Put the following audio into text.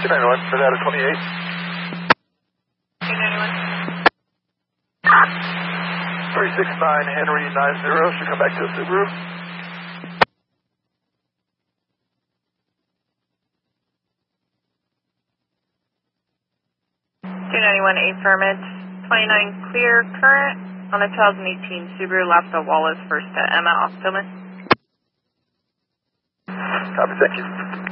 291, for that at 28. 291. 369 Henry 90, should come back to a Subaru. 291 affirmative. 29 clear current on the 2018 Subaru Lafta Wallace, first to Emma off Tillman. Copy, thank you.